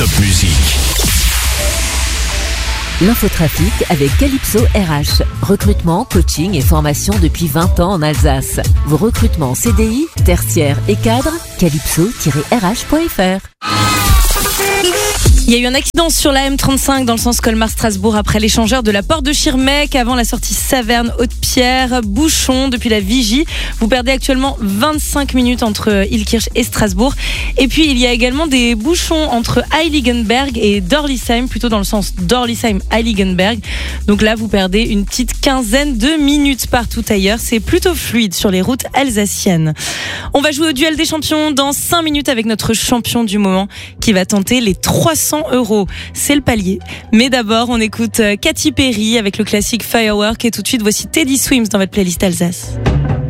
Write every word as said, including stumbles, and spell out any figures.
Top Music. L'infotrafic avec Calypso R H. Recrutement, coaching et formation depuis vingt ans en Alsace. Vos recrutements C D I, tertiaires et cadres, calypso tiret r h point f r. Il y a eu un accident sur la M trente-cinq dans le sens Colmar-Strasbourg après l'échangeur de la porte de Schirmeck avant la sortie Saverne-Haute-Pierre. Bouchon depuis la Vigie. Vous perdez actuellement vingt-cinq minutes entre Illkirch et Strasbourg. Et puis il y a également des bouchons entre Heiligenberg et Dorlisheim, plutôt dans le sens Dorlisheim-Heiligenberg. Donc là vous perdez une petite quinzaine de minutes partout ailleurs. C'est plutôt fluide sur les routes alsaciennes. On va jouer au duel des champions dans cinq minutes avec notre champion du moment qui va tenter les trois cents euros. C'est le palier. Mais d'abord, on écoute Katy Perry avec le classique Firework et tout de suite, voici Teddy Swims dans votre playlist Alsace.